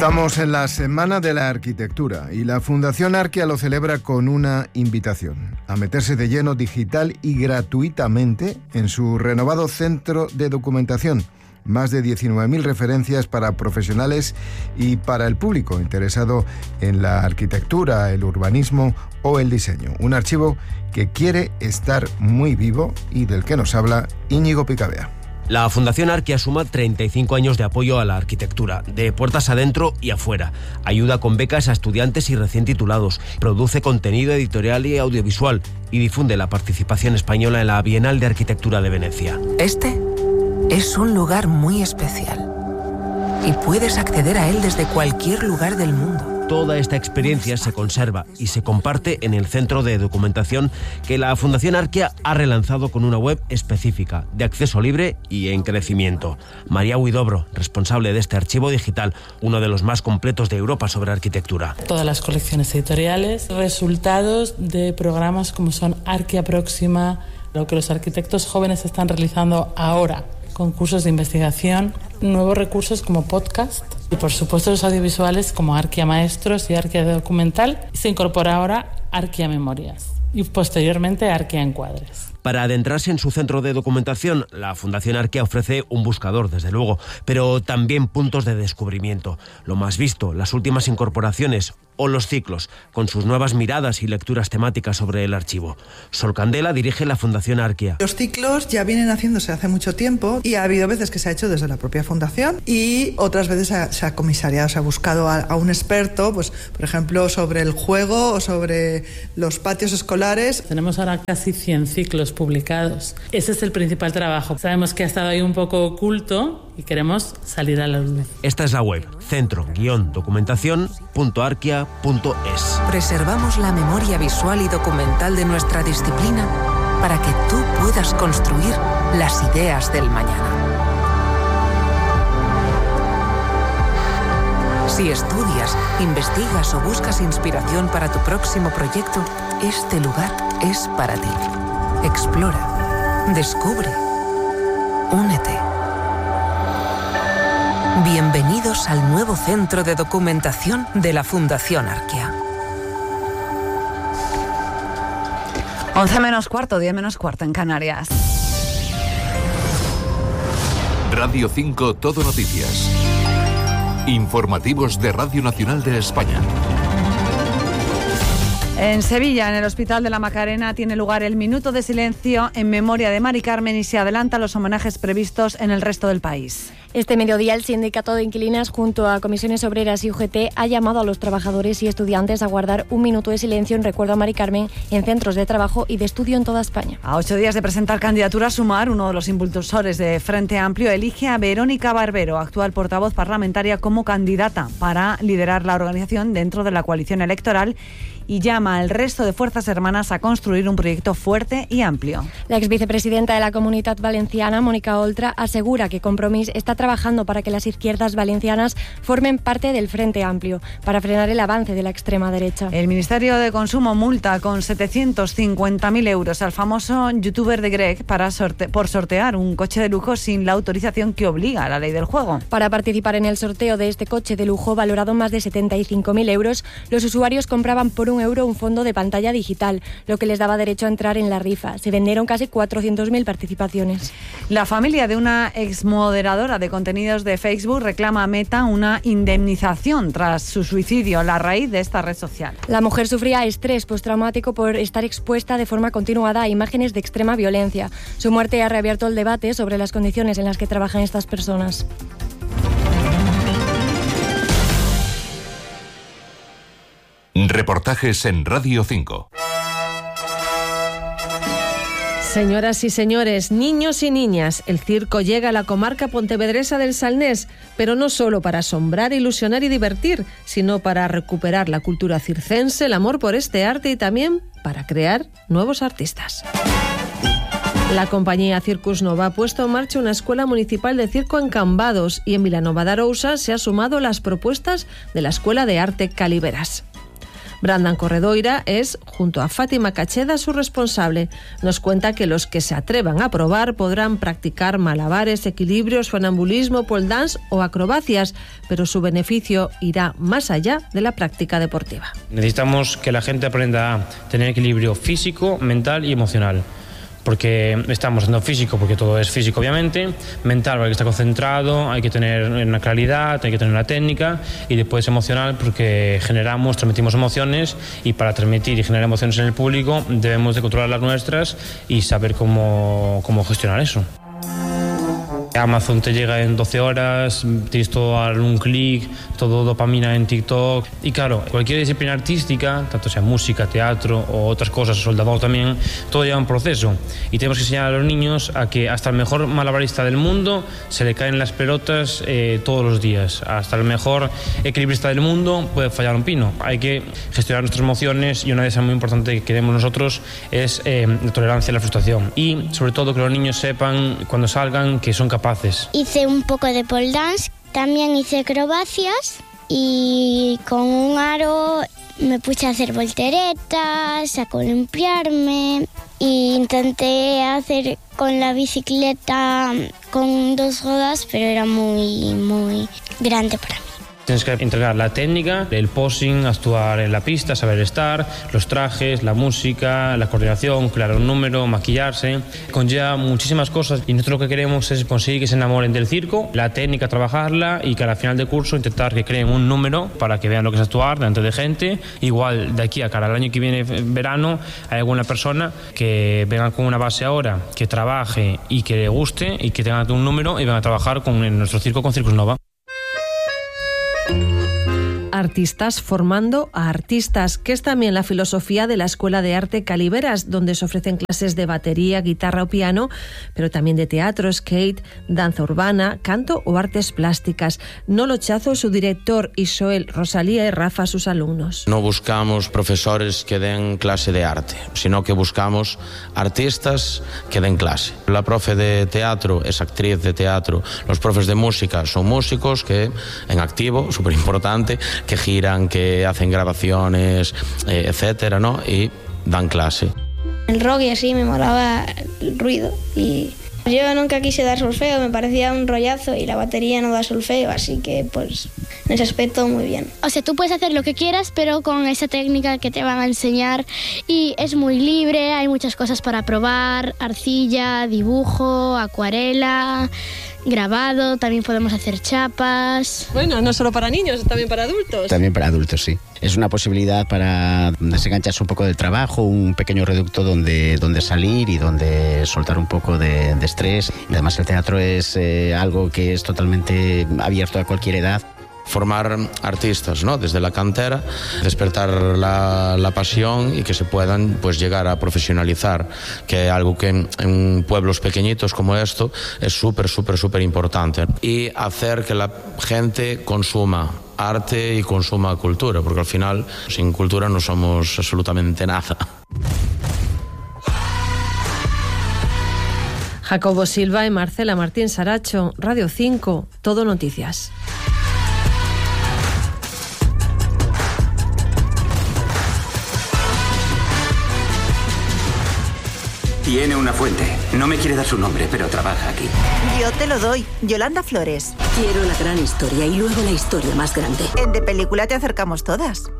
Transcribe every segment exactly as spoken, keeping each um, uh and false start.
Estamos en la Semana de la Arquitectura y la Fundación Arquia lo celebra con una invitación a meterse de lleno digital y gratuitamente en su renovado centro de documentación. Más de diecinueve mil referencias para profesionales y para el público interesado en la arquitectura, el urbanismo o el diseño. Un archivo que quiere estar muy vivo y del que nos habla Íñigo Picabea. La Fundación Arquia suma treinta y cinco años de apoyo a la arquitectura, de puertas adentro y afuera. Ayuda con becas a estudiantes y recién titulados, produce contenido editorial y audiovisual y difunde la participación española en la Bienal de Arquitectura de Venecia. Este es un lugar muy especial y puedes acceder a él desde cualquier lugar del mundo. Toda esta experiencia se conserva y se comparte en el centro de documentación que la Fundación Arquia ha relanzado con una web específica, de acceso libre y en crecimiento. María Huidobro, responsable de este archivo digital, uno de los más completos de Europa sobre arquitectura. Todas las colecciones editoriales, resultados de programas como son Arquia Próxima, lo que los arquitectos jóvenes están realizando ahora, concursos de investigación, nuevos recursos como podcast y por supuesto los audiovisuales como Arquia Maestros y Arquia Documental. Se incorpora ahora Arquia Memorias y posteriormente Arquia Encuadres. Para adentrarse en su centro de documentación, la Fundación Arquia ofrece un buscador, desde luego, pero también puntos de descubrimiento. Lo más visto, las últimas incorporaciones o los ciclos, con sus nuevas miradas y lecturas temáticas sobre el archivo. Sol Candela dirige la Fundación Arquia. Los ciclos ya vienen haciéndose hace mucho tiempo y ha habido veces que se ha hecho desde la propia fundación y otras veces se ha, se ha comisariado, se ha buscado a, a un experto, pues por ejemplo sobre el juego o sobre los patios escolares. Tenemos ahora casi cien ciclos publicados. Ese es el principal trabajo. Sabemos que ha estado ahí un poco oculto y queremos salir a la luz. Esta es la web, centro guión documentación punto arquia punto es. Preservamos la memoria visual y documental de nuestra disciplina para que tú puedas construir las ideas del mañana. Si estudias, investigas o buscas inspiración para tu próximo proyecto, este lugar es para ti. Explora, descubre, únete. Bienvenidos al nuevo centro de documentación de la Fundación Arquia. once menos cuarto, diez menos cuarto en Canarias. Radio cinco Todo Noticias. Informativos de Radio Nacional de España. En Sevilla, en el Hospital de la Macarena, tiene lugar el minuto de silencio en memoria de Mari Carmen y se adelantan los homenajes previstos en el resto del país. Este mediodía, el Sindicato de Inquilinas, junto a Comisiones Obreras y U G T, ha llamado a los trabajadores y estudiantes a guardar un minuto de silencio en recuerdo a Mari Carmen en centros de trabajo y de estudio en toda España. A ocho días de presentar candidatura, Sumar, uno de los impulsores de Frente Amplio, elige a Verónica Barbero, actual portavoz parlamentaria, como candidata para liderar la organización dentro de la coalición electoral y llama al resto de fuerzas hermanas a construir un proyecto fuerte y amplio. La exvicepresidenta de la Comunitat Valenciana, Mónica Oltra, asegura que Compromís está trabajando para que las izquierdas valencianas formen parte del Frente Amplio, para frenar el avance de la extrema derecha. El Ministerio de Consumo multa con setecientos cincuenta mil euros al famoso youtuber de Greg para sorte- por sortear un coche de lujo sin la autorización que obliga a la ley del juego. Para participar en el sorteo de este coche de lujo valorado en más de setenta y cinco mil euros, los usuarios compraban por un euro un fondo de pantalla digital, lo que les daba derecho a entrar en la rifa. Se vendieron casi cuatrocientas mil participaciones. La familia de una exmoderadora de contenidos de Facebook reclama a Meta una indemnización tras su suicidio a la raíz de esta red social. La mujer sufría estrés postraumático por estar expuesta de forma continuada a imágenes de extrema violencia. Su muerte ha reabierto el debate sobre las condiciones en las que trabajan estas personas. Reportajes en Radio cinco. Señoras y señores, niños y niñas, el circo llega a la comarca pontevedresa del Salnés, pero no solo para asombrar, ilusionar y divertir, sino para recuperar la cultura circense, el amor por este arte y también para crear nuevos artistas. La compañía Circus Nova ha puesto en marcha una escuela municipal de circo en Cambados y en Vilanova de Arousa se ha sumado las propuestas de la Escuela de Arte Caliveras. Brandan Corredoira es, junto a Fátima Cacheda, su responsable. Nos cuenta que los que se atrevan a probar podrán practicar malabares, equilibrios, sonambulismo, pole dance o acrobacias, pero su beneficio irá más allá de la práctica deportiva. Necesitamos que la gente aprenda a tener equilibrio físico, mental y emocional. Porque estamos haciendo físico, porque todo es físico obviamente, mental porque está concentrado, hay que tener una claridad, hay que tener una técnica, y después emocional porque generamos, transmitimos emociones, y para transmitir y generar emociones en el público debemos de controlar las nuestras y saber cómo, cómo gestionar eso. Amazon te llega en doce horas, tienes todo a un clic, todo dopamina en TikTok. Y claro, cualquier disciplina artística, tanto sea música, teatro o otras cosas, soldador también, todo lleva un proceso. Y tenemos que enseñar a los niños a que hasta el mejor malabarista del mundo se le caen las pelotas eh, todos los días. Hasta el mejor equilibrista del mundo puede fallar un pino. Hay que gestionar nuestras emociones, y una de esas muy importante que queremos nosotros es eh, la tolerancia a la frustración. Y sobre todo que los niños sepan cuando salgan que son capaces. Hice un poco de pole dance, también hice acrobacias, y con un aro me puse a hacer volteretas, a columpiarme, e intenté hacer con la bicicleta con dos ruedas, pero era muy, muy grande para mí. Tienes que integrar la técnica, el posing, actuar en la pista, saber estar, los trajes, la música, la coordinación, crear un número, maquillarse. Conlleva muchísimas cosas, y nosotros lo que queremos es conseguir que se enamoren del circo, la técnica trabajarla, y que al final del curso intentar que creen un número para que vean lo que es actuar delante de gente. Igual de aquí a cara al año que viene, verano, hay alguna persona que venga con una base ahora, que trabaje y que le guste y que tenga un número y venga a trabajar con, en nuestro circo con Circus Nova. Artistas formando a artistas, que es también la filosofía de la Escuela de Arte Caliveras, donde se ofrecen clases de batería, guitarra o piano, pero también de teatro, skate, danza urbana, canto o artes plásticas. Nolo Chazo, su director, y Joel, Rosalía y Rafa, sus alumnos. No buscamos profesores que den clase de arte, sino que buscamos artistas que den clase. La profe de teatro es actriz de teatro, los profes de música son músicos que en activo, súper importante, que giran, que hacen grabaciones, eh, etcétera, ¿no? Y dan clase. El rock y así me molaba el ruido, y yo nunca quise dar solfeo, me parecía un rollazo, y la batería no da solfeo, así que pues en ese aspecto muy bien. O sea, tú puedes hacer lo que quieras, pero con esa técnica que te van a enseñar, y es muy libre, hay muchas cosas para probar, arcilla, dibujo, acuarela, grabado, también podemos hacer chapas. Bueno, no solo para niños, también para adultos. También para adultos, sí. Es una posibilidad para desengancharse un poco del trabajo, un pequeño reducto donde, donde salir y donde soltar un poco de, de estrés. Y además el teatro es eh, algo que es totalmente abierto a cualquier edad. Formar artistas, ¿no? Desde la cantera, despertar la, la pasión, y que se puedan pues llegar a profesionalizar, que es algo que en, en pueblos pequeñitos como esto es súper, súper, súper importante. Y hacer que la gente consuma arte y consuma cultura, porque al final sin cultura no somos absolutamente nada. Jacobo Silva y Marcela Martín Saracho, Radio cinco, Todo Noticias. Tiene una fuente. No me quiere dar su nombre, pero trabaja aquí. Yo te lo doy. Yolanda Flores. Quiero la gran historia y luego la historia más grande. En De Película te acercamos todas.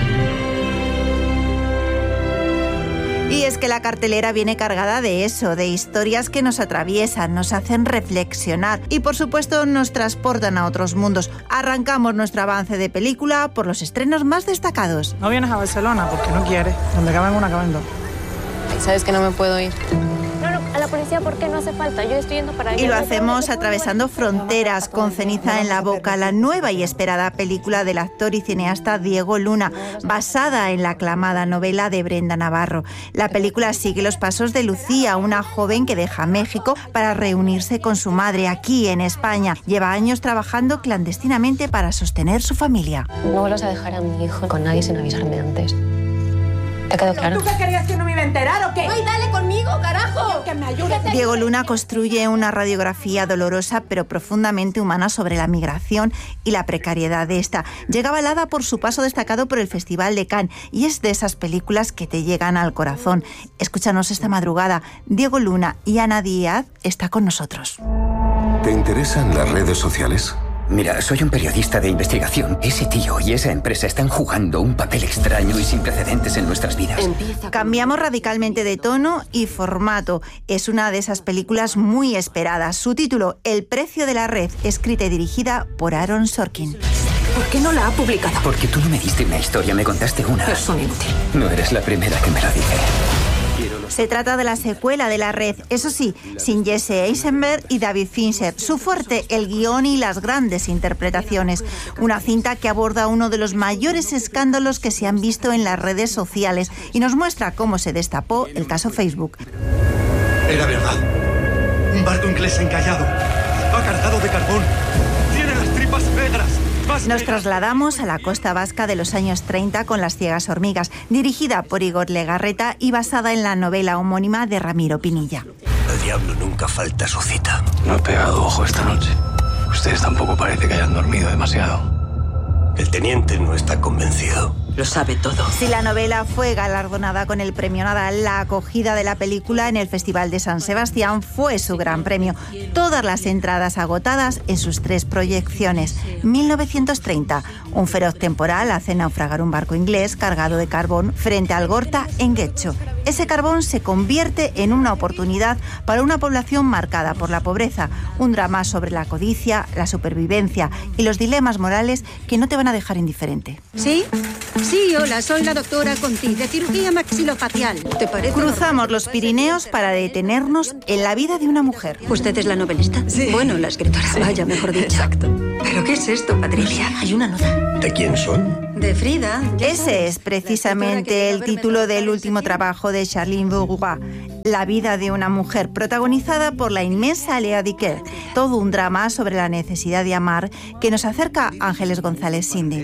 Y es que la cartelera viene cargada de eso, de historias que nos atraviesan, nos hacen reflexionar y por supuesto nos transportan a otros mundos. Arrancamos nuestro avance de película por los estrenos más destacados. No vienes a Barcelona porque no quieres. Donde caben una, caben dos. Sabes que no me puedo ir. No, no, a la policía, ¿por qué no hace falta? Yo estoy yendo para allá. Y lo hacemos atravesando fronteras, con Ceniza en la boca, la nueva y esperada película del actor y cineasta Diego Luna, basada en la aclamada novela de Brenda Navarro. La película sigue los pasos de Lucía, una joven que deja México para reunirse con su madre aquí en España. Lleva años trabajando clandestinamente para sostener su familia. No vuelvas a dejar a mi hijo con nadie sin avisarme antes. ¿Te ha quedado claro? ¿Tú qué querías, que no me iba a enterar o qué? ¡Ay, dale conmigo, carajo! Que me ayudes. Diego Luna construye una radiografía dolorosa pero profundamente humana sobre la migración y la precariedad de esta. Llega avalada por su paso destacado por el Festival de Cannes y es de esas películas que te llegan al corazón. Escúchanos esta madrugada. Diego Luna y Ana Díaz está con nosotros. ¿Te interesan las redes sociales? Mira, soy un periodista de investigación. Ese tío y esa empresa están jugando un papel extraño y sin precedentes en nuestras vidas. Cambiamos radicalmente de tono y formato. Es una de esas películas muy esperadas. Su título, El precio de la red, escrita y dirigida por Aaron Sorkin. ¿Por qué no la ha publicado? Porque tú no me diste una historia, me contaste una. Es un inútil. No eres la primera que me lo dice. Se trata de la secuela de La Red, eso sí, sin Jesse Eisenberg y David Fincher. Su fuerte, el guión y las grandes interpretaciones. Una cinta que aborda uno de los mayores escándalos que se han visto en las redes sociales y nos muestra cómo se destapó el caso Facebook. Era verdad. Un barco inglés encallado. Va cargado de carbón. Tiene las tripas negras. Nos trasladamos a la costa vasca de los años treinta con Las ciegas hormigas, dirigida por Igor Legarreta y basada en la novela homónima de Ramiro Pinilla. El diablo nunca falta a su cita. No he pegado ojo esta noche. Ustedes tampoco parece que hayan dormido demasiado. El teniente no está convencido. Lo sabe todo. Si la novela fue galardonada con el premio Nadal, la acogida de la película en el Festival de San Sebastián fue su gran premio. Todas las entradas agotadas en sus tres proyecciones. mil novecientos treinta, un feroz temporal hace naufragar un barco inglés cargado de carbón frente al Gorta en Getxo. Ese carbón se convierte en una oportunidad para una población marcada por la pobreza, un drama sobre la codicia, la supervivencia y los dilemas morales que no te van a dejar indiferente. ¿Sí? Sí, hola, soy la doctora Conti, de cirugía maxilofacial. ¿Te parece? Cruzamos los Pirineos para detenernos en la vida de una mujer. ¿Usted es la novelista? Sí. Bueno, la escritora, Sí. vaya, mejor dicho. Exacto. ¿Pero qué es esto, Patricia? Hay una nota. ¿De quién son? De Frida. ya Ese sabes, es precisamente el título del último trabajo de Charlene Bourgois, La vida de una mujer, protagonizada por la inmensa Lea Dicker. Todo un drama sobre la necesidad de amar que nos acerca Ángeles González Sinde.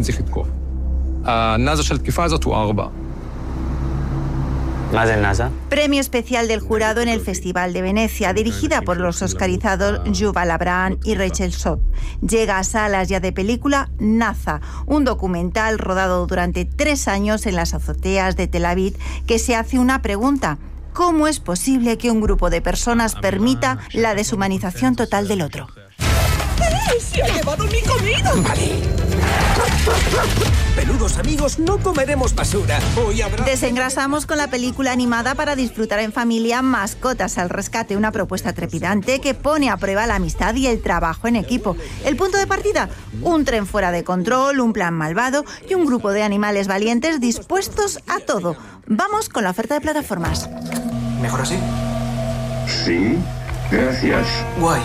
Premio especial del jurado en el Festival de Venecia, dirigida por los oscarizados Yuval Abraham y Rachel Sot. Llega a salas ya de película Naza, un documental rodado durante tres años en las azoteas de Tel Aviv que se hace una pregunta: ¿cómo es posible que un grupo de personas permita la deshumanización total del otro? ¡Se ha llevado mi comida! Vale. Peludos amigos, no comeremos basura. Hoy habrá... Desengrasamos con la película animada para disfrutar en familia Mascotas al rescate, una propuesta trepidante que pone a prueba la amistad y el trabajo en equipo. El punto de partida, un tren fuera de control, un plan malvado y un grupo de animales valientes dispuestos a todo. Vamos con la oferta de plataformas. ¿Mejor así? Sí, gracias. Guay.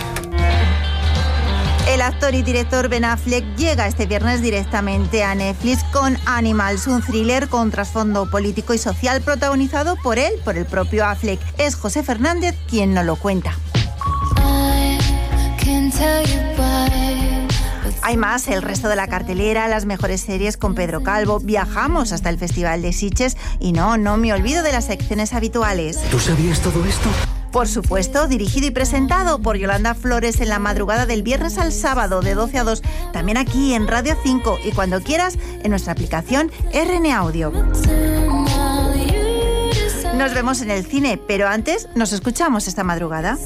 El actor y director Ben Affleck llega este viernes directamente a Netflix con Animals, un thriller con trasfondo político y social protagonizado por él, por el propio Affleck. Es José Fernández quien nos lo cuenta. Hay más, el resto de la cartelera, las mejores series con Pedro Calvo. Viajamos hasta el Festival de Sitges y no, no me olvido de las secciones habituales. ¿Tú sabías todo esto? Por supuesto, dirigido y presentado por Yolanda Flores en la madrugada del viernes al sábado de doce a dos, también aquí en Radio cinco y cuando quieras en nuestra aplicación R N Audio. Nos vemos en el cine, pero antes nos escuchamos esta madrugada.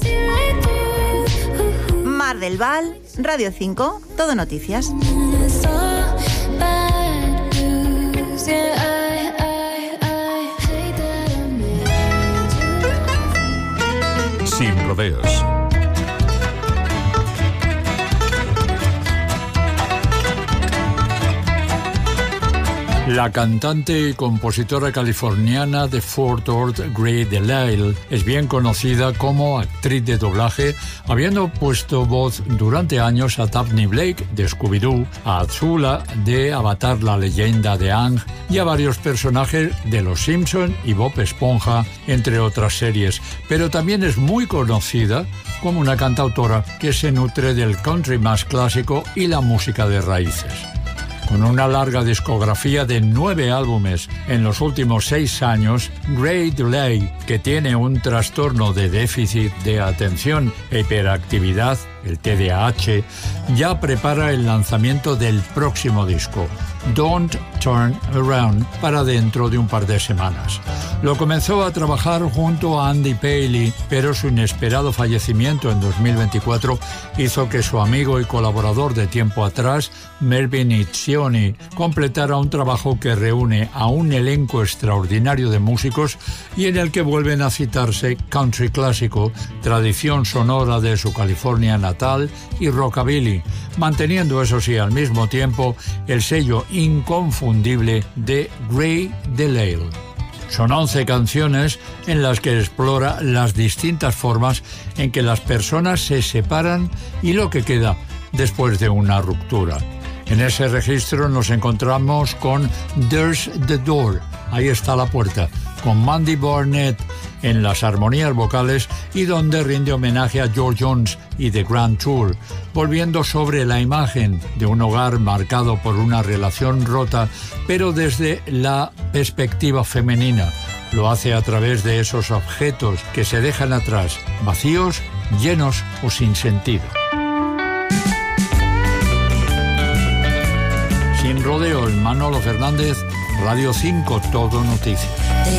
Mar del Val, Radio cinco, Todo Noticias. Sin rodeos. La cantante y compositora californiana de Fort Worth, Grey DeLisle, es bien conocida como actriz de doblaje, habiendo puesto voz durante años a Daphne Blake de Scooby-Doo, a Azula de Avatar, la leyenda de Aang y a varios personajes de Los Simpson y Bob Esponja, entre otras series. Pero también es muy conocida como una cantautora que se nutre del country más clásico y la música de raíces. Con una larga discografía de nueve álbumes en los últimos seis años, Ray DeLay, que tiene un trastorno de déficit de atención e hiperactividad, el T D A H, ya prepara el lanzamiento del próximo disco, Don't Turn Around, para dentro de un par de semanas. Lo comenzó a trabajar junto a Andy Paley, pero su inesperado fallecimiento en dos mil veinticuatro hizo que su amigo y colaborador de tiempo atrás, Melvin Itzioni, completara un trabajo que reúne a un elenco extraordinario de músicos y en el que vuelven a citarse country clásico, tradición sonora de su California natal, y rockabilly, manteniendo eso sí al mismo tiempo el sello inconfundible de Ray DeLay. Son once canciones en las que explora las distintas formas en que las personas se separan y lo que queda después de una ruptura. En ese registro nos encontramos con There's the Door, ahí está la puerta, con Mandy Barnett en las armonías vocales y donde rinde homenaje a George Jones y The Grand Tour, volviendo sobre la imagen de un hogar marcado por una relación rota, pero desde la perspectiva femenina. Lo hace a través de esos objetos que se dejan atrás, vacíos, llenos o sin sentido. Sin rodeos, Manolo Fernández, Radio cinco, Todo Noticias.